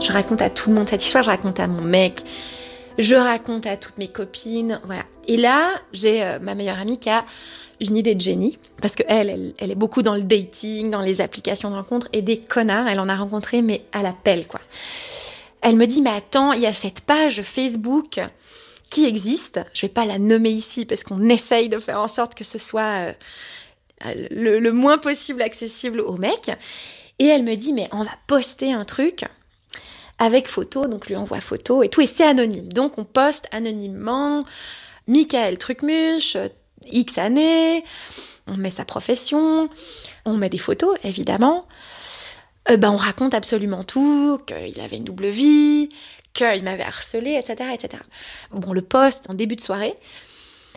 Je raconte à tout le monde cette histoire, je raconte à mon mec, je raconte à toutes mes copines, voilà. Et là, j'ai ma meilleure amie qui a une idée de génie, parce qu'elle est beaucoup dans le dating, dans les applications de rencontres, et des connards, elle en a rencontré, mais à la pelle, quoi. Elle me dit, mais attends, il y a cette page Facebook qui existe, je vais pas la nommer ici, parce qu'on essaye de faire en sorte que ce soit le moins possible accessible aux mecs, et elle me dit, mais on va poster un truc avec photo, donc lui envoie photo et tout, et c'est anonyme. Donc on poste anonymement Michael Trucmuche, X années, on met sa profession, on met des photos, évidemment. On raconte absolument tout, qu'il avait une double vie, qu'il m'avait harcelé, etc., etc. Bon, le poste en début de soirée,